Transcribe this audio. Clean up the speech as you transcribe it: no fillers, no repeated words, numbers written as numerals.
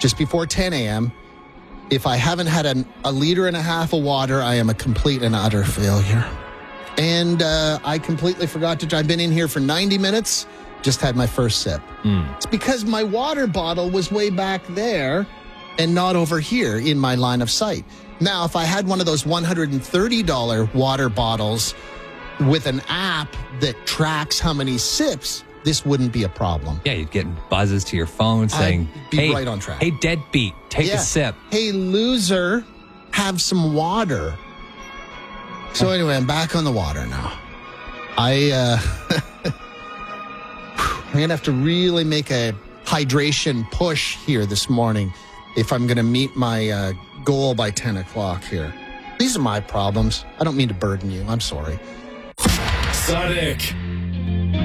just before 10 a.m. If I haven't had a liter and a half of water, I am a complete and utter failure. And I completely forgot to. I've been in here for 90 minutes, just had my first sip. It's because my water bottle was way back there and not over here in my line of sight. Now, if I had one of those $130 water bottles with an app that tracks how many sips, this wouldn't be a problem. Yeah, you'd get buzzes to your phone saying, I'd be hey, right on track. Hey, deadbeat, take a sip. Hey, loser, have some water. So anyway, I'm back on the water now. I'm going to have to really make a hydration push here this morning if I'm going to meet my goal by 10 o'clock here. These are my problems. I don't mean to burden you. I'm sorry. Sonic